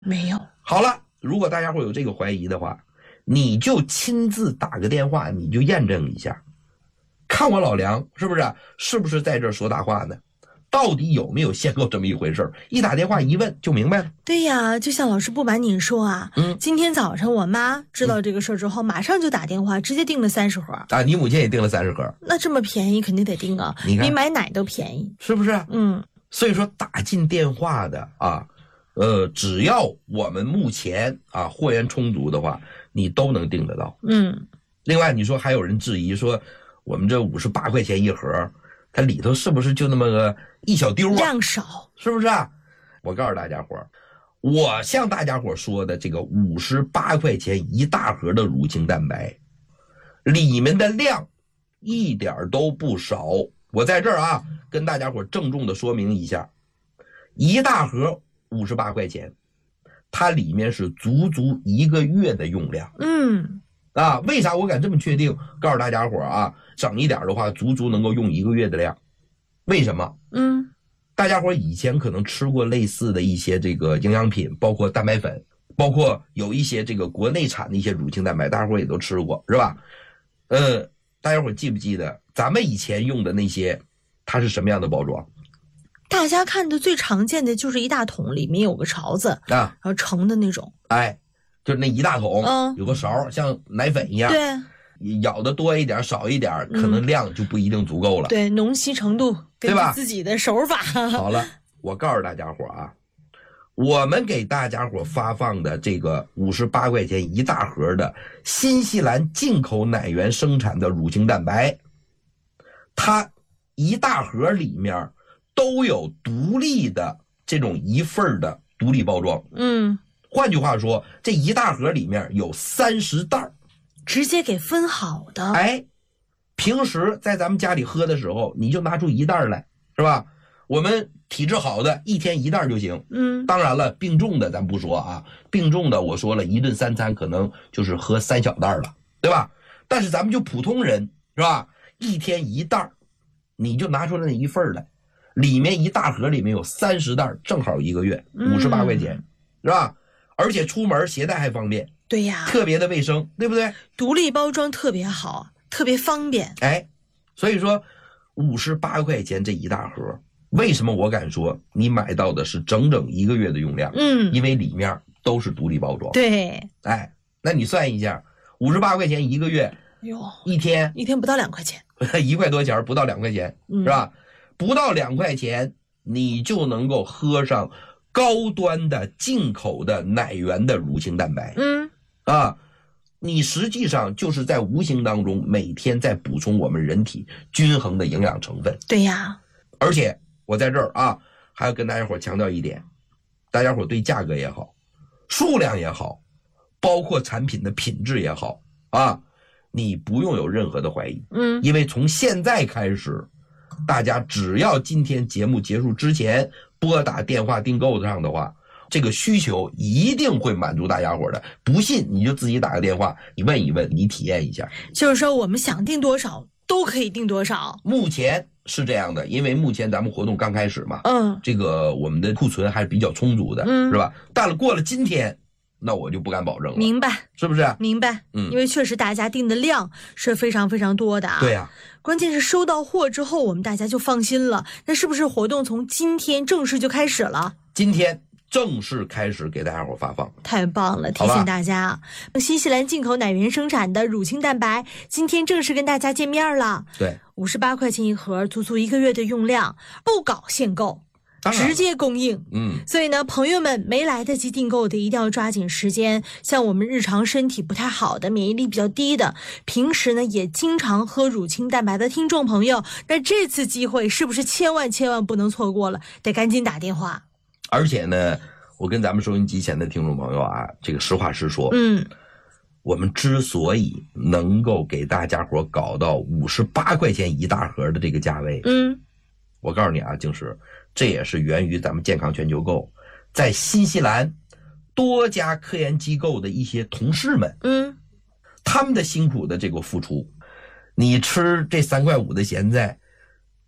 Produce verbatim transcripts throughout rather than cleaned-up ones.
没有。 好了，如果大家伙有这个怀疑的话，你就亲自打个电话，你就验证一下，看我老梁是不是是不是在这说大话呢？到底有没有限购这么一回事？一打电话一问就明白了。 对呀，就像老师不瞒您说啊，嗯，今天早上我妈知道这个事儿之后，嗯、马上就打电话，直接订了三十盒啊。你母亲也订了三十盒， 那这么便宜肯定得订啊，比买奶都便宜， 是不是？ 嗯， 所以说打进电话的啊，呃，只要我们目前啊货源充足的话，你都能订得到。 嗯， 另外你说还有人质疑说，我们这五十八块钱一盒，它里头是不是就那么个一小丢啊？ 量少， 是不是啊？我告诉大家伙，我向大家伙说的这个五十八块钱一大盒的乳清蛋白，里面的量一点都不少。我在这儿啊，跟大家伙郑重的说明一下，一大盒五十八块钱，它里面是足足一个月的用量。 嗯。 啊，为啥我敢这么确定？告诉大家伙啊，整一点的话，足足能够用一个月的量。为什么？ 嗯， 大家伙以前可能吃过类似的一些这个营养品，包括蛋白粉，包括有一些这个国内产的一些乳清蛋白，大家伙也都吃过，是吧？呃，大家伙记不记得咱们以前用的那些，它是什么样的包装？ 大家看的最常见的就是一大桶，里面有个勺子啊， 然后盛的那种。 哎。就是那一大桶， 嗯， 有个勺，像奶粉一样， 对， 舀的多一点少一点，可能量就不一定足够了。 嗯、对，浓稀程度对吧？ 自己的手法。 好了，我告诉大家伙啊，我们给大家伙发放的这个五十八块钱一大盒的新西兰进口奶源生产的乳清蛋白，它一大盒里面都有独立的这种一份的独立包装。 嗯。 换句话说，这一大盒里面有三十袋， 直接给分好的。 哎，平时在咱们家里喝的时候，你就拿出一袋来，是吧？我们体质好的，一天一袋就行。 嗯， 当然了，病重的咱不说啊，病重的我说了一顿三餐可能就是喝三小袋了，对吧？但是咱们就普通人，是吧？一天一袋，你就拿出来那一份来，里面一大盒里面有三十袋，正好一个月，五十八块钱，嗯、是吧？而且出门携带还方便， 对呀， 特别的卫生，对不对？ 独立包装特别好，特别方便。 哎，所以说五十八块钱这一大盒，为什么我敢说你买到的是整整一个月的用量？ 嗯， 因为里面都是独立包装。 对， 哎，那你算一下，五十八块钱一个月， 哟， 一天一天不到两块钱， 一块多钱不到两块钱， 嗯、 是吧？不到两块钱，你就能够喝上高端的进口的奶源的乳清蛋白。 嗯， 啊，你实际上就是在无形当中每天在补充我们人体均衡的营养成分。 对呀， 而且我在这儿啊，还要跟大家伙强调一点，大家伙对价格也好，数量也好，包括产品的品质也好啊，你不用有任何的怀疑。 嗯， 因为从现在开始，大家只要今天节目结束之前拨打电话订购上的话，这个需求一定会满足大家伙的。不信你就自己打个电话，你问一问，你体验一下。 就是说我们想订多少都可以订多少。 目前是这样的，因为目前咱们活动刚开始嘛， 嗯， 这个我们的库存还是比较充足的， 嗯， 是吧？但是过了今天，那我就不敢保证了。 明白， 是不是？ 明白， 嗯， 因为确实大家订的量是非常非常多的啊。 对呀、啊， 关键是收到货之后，我们大家就放心了。那是不是活动从今天正式就开始了？ 今天正式开始给大家伙发放， 太棒了！提醒大家，新西兰进口奶源生产的乳清蛋白，今天正式跟大家见面了。 对， 五十八块钱一盒，足足一个月的用量，不搞限购。直接供应， 嗯， 所以呢，朋友们没来得及订购的，一定要抓紧时间。像我们日常身体不太好的、免疫力比较低的，平时呢也经常喝乳清蛋白的听众朋友，那这次机会是不是千万千万不能错过了？得赶紧打电话。 而且呢，我跟咱们收音机前的听众朋友啊，这个实话实说， 嗯， 我们之所以能够给大家伙搞到五十八块钱一大盒的这个价位， 嗯， 我告诉你啊，静石，这也是源于咱们健康全球购在新西兰多家科研机构的一些同事们， 嗯， 他们的辛苦的这个付出。你吃这三块五的咸菜，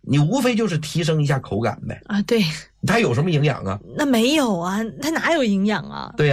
你无非就是提升一下口感呗。 啊，对， 它有什么营养啊？ 那没有啊，它哪有营养啊？ 对呀。